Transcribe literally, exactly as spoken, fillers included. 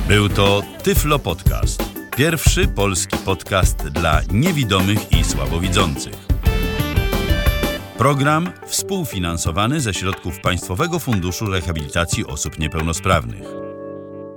Był to Tyflo Podcast. Pierwszy polski podcast dla niewidomych i słabowidzących. Program współfinansowany ze środków Państwowego Funduszu Rehabilitacji Osób Niepełnosprawnych.